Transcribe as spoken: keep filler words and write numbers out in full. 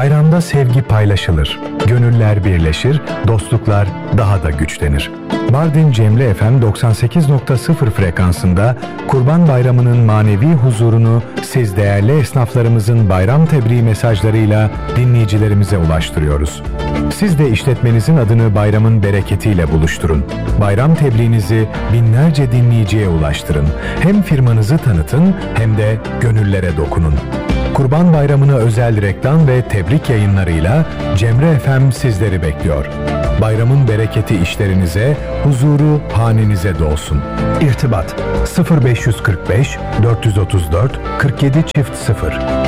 Bayramda sevgi paylaşılır, gönüller birleşir, dostluklar daha da güçlenir. Mardin Cemre F M doksan sekiz nokta sıfır frekansında Kurban Bayramı'nın manevi huzurunu siz değerli esnaflarımızın bayram tebriği mesajlarıyla dinleyicilerimize ulaştırıyoruz. Siz de işletmenizin adını bayramın bereketiyle buluşturun. Bayram tebriğinizi binlerce dinleyiciye ulaştırın. Hem firmanızı tanıtın hem de gönüllere dokunun. Kurban Bayramı'na özel reklam ve tebrik yayınlarıyla Cemre F M sizleri bekliyor. Bayramın bereketi işlerinize, huzuru hanenize dolsun. İrtibat sıfır beş kırk beş dört yüz otuz dört kırk yedi sıfır